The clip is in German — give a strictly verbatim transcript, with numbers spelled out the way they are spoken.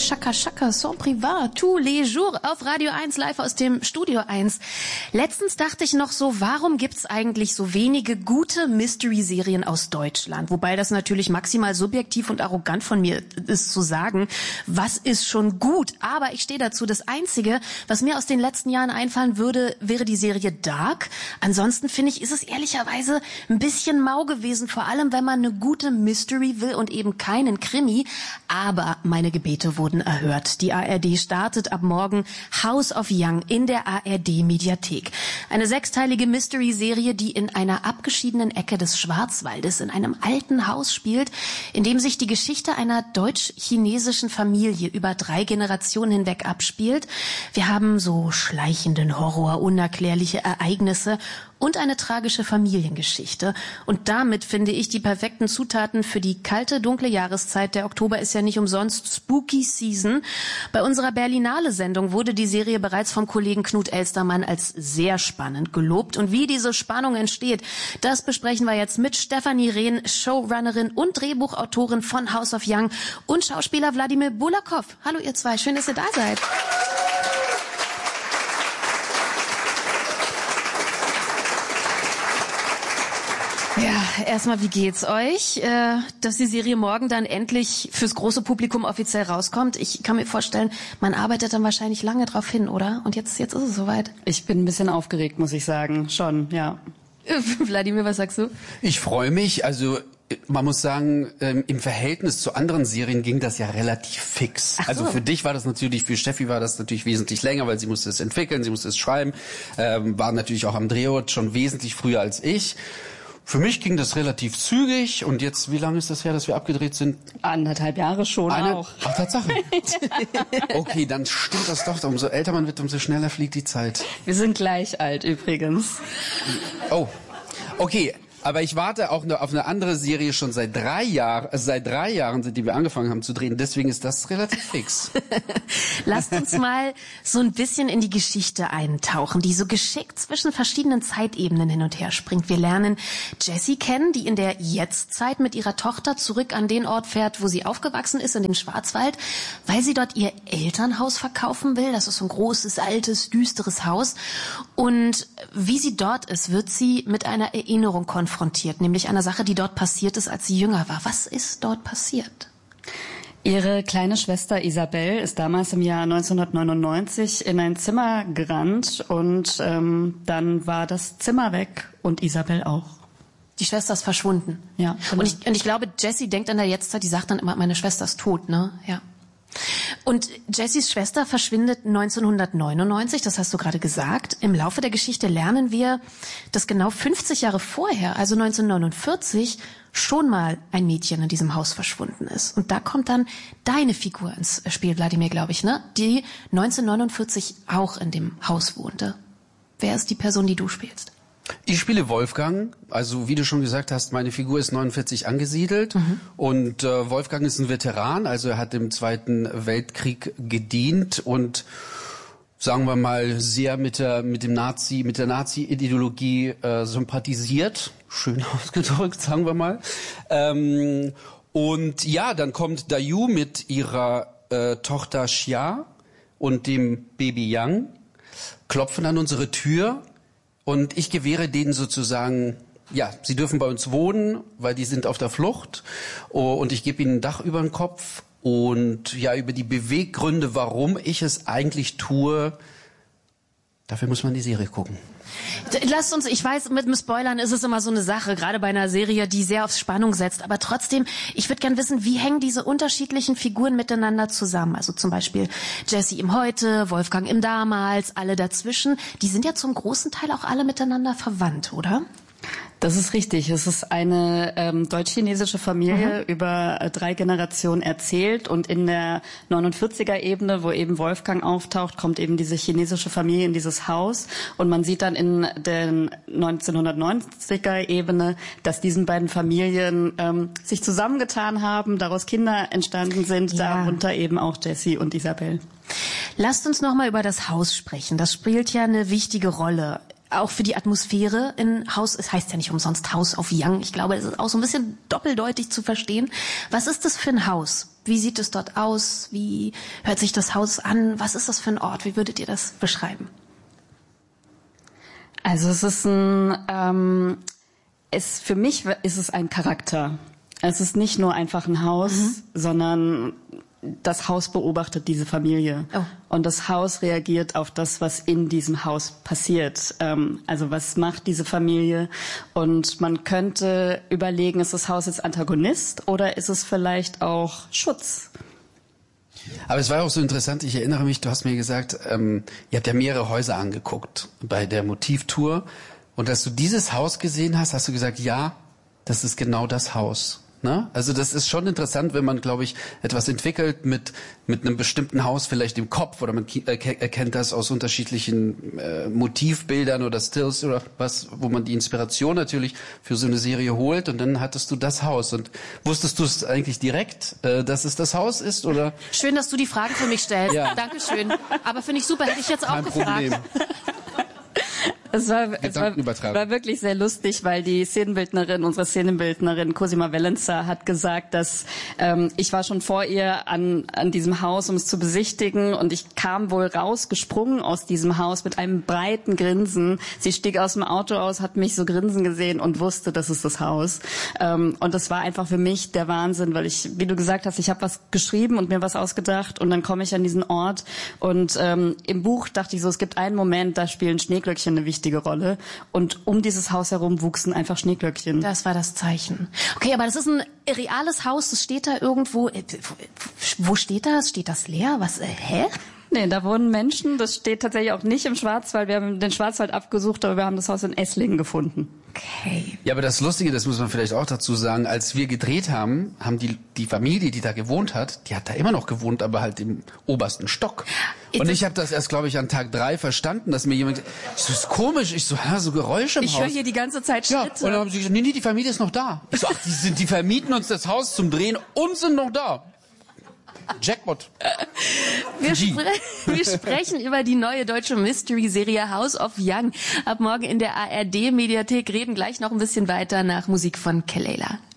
Chaka Chaka, Son Privat, tous les jours auf Radio eins, live aus dem Studio eins. Letztens dachte ich noch so, warum gibt's eigentlich so wenige gute Mystery-Serien aus Deutschland? Wobei das natürlich maximal subjektiv und arrogant von mir ist zu sagen, was ist schon gut? Aber ich stehe dazu, das Einzige, was mir aus den letzten Jahren einfallen würde, wäre die Serie Dark. Ansonsten finde ich, ist es ehrlicherweise ein bisschen mau gewesen, vor allem wenn man eine gute Mystery will und eben keinen Krimi. Aber meine Gebete wurden erhört. Die A R D startet ab morgen House of Young in der A R D-Mediathek. Eine sechsteilige Mystery-Serie, die in einer abgeschiedenen Ecke des Schwarzwaldes in einem alten Haus spielt, in dem sich die Geschichte einer deutsch-chinesischen Familie über drei Generationen hinweg abspielt. Wir haben so schleichenden Horror, unerklärliche Ereignisse und eine tragische Familiengeschichte. Und damit finde ich die perfekten Zutaten für die kalte, dunkle Jahreszeit. Der Oktober ist ja nicht umsonst Spooky Season. Bei unserer Berlinale-Sendung wurde die Serie bereits vom Kollegen Knut Elstermann als sehr spannend gelobt. Und wie diese Spannung entsteht, das besprechen wir jetzt mit Stefanie Rehn, Showrunnerin und Drehbuchautorin von House of Young und Schauspieler Wladimir Bulakov. Hallo ihr zwei, schön, dass ihr da seid. Ja, erstmal, wie geht's euch, äh, dass die Serie morgen dann endlich fürs große Publikum offiziell rauskommt? Ich kann mir vorstellen, man arbeitet dann wahrscheinlich lange drauf hin, oder? Und jetzt, jetzt ist es soweit. Ich bin ein bisschen aufgeregt, muss ich sagen. Schon, ja. Wladimir, was sagst du? Ich freue mich, also man muss sagen, ähm, im Verhältnis zu anderen Serien ging das ja relativ fix. Ach so. Also für dich war das natürlich, für Steffi war das natürlich wesentlich länger, weil sie musste es entwickeln, sie musste es schreiben, ähm, war natürlich auch am Drehort schon wesentlich früher als ich. Für mich ging das relativ zügig und jetzt, wie lange ist das her, dass wir abgedreht sind? Anderthalb Jahre schon Eine, auch. Ach, Tatsache. Okay, dann stimmt das doch. Umso älter man wird, umso schneller fliegt die Zeit. Wir sind gleich alt übrigens. Oh, okay. Aber ich warte auch auf eine andere Serie schon seit drei Jahren, also seit drei Jahren, seitdem wir angefangen haben zu drehen. Deswegen ist das relativ fix. Lasst uns mal so ein bisschen in die Geschichte eintauchen, die so geschickt zwischen verschiedenen Zeitebenen hin und her springt. Wir lernen Jessie kennen, die in der Jetztzeit mit ihrer Tochter zurück an den Ort fährt, wo sie aufgewachsen ist, in den Schwarzwald, weil sie dort ihr Elternhaus verkaufen will. Das ist so ein großes, altes, düsteres Haus. Und wie sie dort ist, wird sie mit einer Erinnerung konfrontiert. konfrontiert, nämlich einer Sache, die dort passiert ist, als sie jünger war. Was ist dort passiert? Ihre kleine Schwester Isabel ist damals im Jahr neunzehnhundertneunundneunzig in ein Zimmer gerannt und ähm, dann war das Zimmer weg und Isabel auch. Die Schwester ist verschwunden. Ja. Genau. Und ich, und ich glaube, Jessie denkt an der Jetztzeit, die sagt dann immer, meine Schwester ist tot, ne? Ja. Und Jessies Schwester verschwindet neunzehnhundertneunundneunzig, das hast du gerade gesagt. Im Laufe der Geschichte lernen wir, dass genau fünfzig Jahre vorher, also neunzehnhundertneunundvierzig, schon mal ein Mädchen in diesem Haus verschwunden ist. Und da kommt dann deine Figur ins Spiel, Wladimir, glaube ich, ne? Die neunzehnhundertneunundvierzig auch in dem Haus wohnte. Wer ist die Person, die du spielst? Ich spiele Wolfgang, also wie du schon gesagt hast, meine Figur ist neunundvierzig angesiedelt mhm. und äh, Wolfgang ist ein Veteran, also er hat im Zweiten Weltkrieg gedient und sagen wir mal sehr mit der mit dem Nazi mit der Nazi-Ideologie äh, sympathisiert, schön ausgedrückt, sagen wir mal. Ähm, und ja, dann kommt Dayu mit ihrer äh, Tochter Xia und dem Baby Yang, klopfen an unsere Tür. Und ich gewähre denen sozusagen, ja, sie dürfen bei uns wohnen, weil die sind auf der Flucht. Und ich gebe ihnen ein Dach über den Kopf. Und ja, über die Beweggründe, warum ich es eigentlich tue, dafür muss man die Serie gucken. Lasst uns, ich weiß, mit dem Spoilern ist es immer so eine Sache, gerade bei einer Serie, die sehr auf Spannung setzt. Aber trotzdem, ich würde gern wissen, wie hängen diese unterschiedlichen Figuren miteinander zusammen? Also zum Beispiel Jessie im Heute, Wolfgang im Damals, alle dazwischen. Die sind ja zum großen Teil auch alle miteinander verwandt, oder? Das ist richtig. Es ist eine ähm, deutsch-chinesische Familie mhm. über äh, drei Generationen erzählt und in der neunundvierziger-Ebene, wo eben Wolfgang auftaucht, kommt eben diese chinesische Familie in dieses Haus und man sieht dann in der neunzehnhundertneunziger-Ebene, dass diesen beiden Familien ähm, sich zusammengetan haben, daraus Kinder entstanden sind, ja. Darunter eben auch Jessie und Isabel. Lasst uns noch mal über das Haus sprechen. Das spielt ja eine wichtige Rolle. auch für die Atmosphäre in Haus, es heißt ja nicht umsonst House of Young. Ich glaube, es ist auch so ein bisschen doppeldeutig zu verstehen. Was ist das für ein Haus? Wie sieht es dort aus? Wie hört sich das Haus an? Was ist das für ein Ort? Wie würdet ihr das beschreiben? Also es ist ein, ähm, es, für mich ist es ein Charakter. Es ist nicht nur einfach ein Haus, mhm. sondern das Haus beobachtet diese Familie. Oh. Und das Haus reagiert auf das, was in diesem Haus passiert. Ähm, also was macht diese Familie? Und man könnte überlegen, ist das Haus jetzt Antagonist oder ist es vielleicht auch Schutz? Aber es war auch so interessant, ich erinnere mich, du hast mir gesagt, ähm, ihr habt ja mehrere Häuser angeguckt bei der Motivtour. Und als du dieses Haus gesehen hast, hast du gesagt, ja, das ist genau das Haus. Ne? Also das ist schon interessant, wenn man, glaube ich, etwas entwickelt mit mit einem bestimmten Haus vielleicht im Kopf oder man erkennt das aus unterschiedlichen äh, Motivbildern oder Stills oder was, wo man die Inspiration natürlich für so eine Serie holt und dann hattest du das Haus und wusstest du es eigentlich direkt, äh, dass es das Haus ist oder? Schön, dass du die Fragen für mich stellst. Ja. Dankeschön. Aber finde ich super, hätte ich jetzt auch Kein gefragt. Problem. Es war, es war, war wirklich sehr lustig, weil die Szenenbildnerin, unsere Szenenbildnerin Cosima Valenza hat gesagt, dass ähm, ich war schon vor ihr an, an diesem Haus, um es zu besichtigen und ich kam wohl rausgesprungen aus diesem Haus mit einem breiten Grinsen. Sie stieg aus dem Auto aus, hat mich so grinsen gesehen und wusste, das ist das Haus. Ähm, und das war einfach für mich der Wahnsinn, weil ich, wie du gesagt hast, ich habe was geschrieben und mir was ausgedacht und dann komme ich an diesen Ort und ähm, im Buch dachte ich so, es gibt einen Moment, da spielen Schneeglöckchen eine wichtige Rolle. Und um dieses Haus herum wuchsen einfach Schneeglöckchen. Das war das Zeichen. Okay, aber das ist ein reales Haus, das steht da irgendwo. Wo steht das? Steht das leer? Was, äh, hä? Nee, da wohnen Menschen. Das steht tatsächlich auch nicht im Schwarzwald. Wir haben den Schwarzwald abgesucht, aber wir haben das Haus in Esslingen gefunden. Okay. Ja, aber das Lustige, das muss man vielleicht auch dazu sagen, als wir gedreht haben, haben die, die Familie, die da gewohnt hat, die hat da immer noch gewohnt, aber halt im obersten Stock. Und ich habe das erst, glaube ich, an Tag drei verstanden, dass mir jemand gesagt hat, das ist komisch. Ich so, ja, so Geräusche im ich Haus. Ich höre hier die ganze Zeit Schritte. Ja, und dann haben sie gesagt, nee, nee, die Familie ist noch da. Ich so, ach, die, sind, die vermieten uns das Haus zum Drehen und sind noch da. Jackpot. Wir, spre wir sprechen über die neue deutsche Mystery-Serie House of Young. Ab morgen in der A R D-Mediathek, reden gleich noch ein bisschen weiter nach Musik von Kelela.